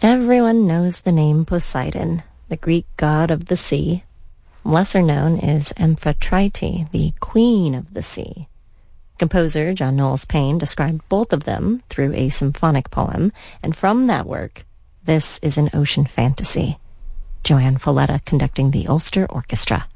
Everyone knows the name Poseidon, the Greek god of the sea. Lesser known is Amphitrite, the queen of the sea. Composer John Knowles Paine described both of them through a symphonic poem, and from that work, this is an ocean fantasy. Joanne Folletta conducting the Ulster Orchestra.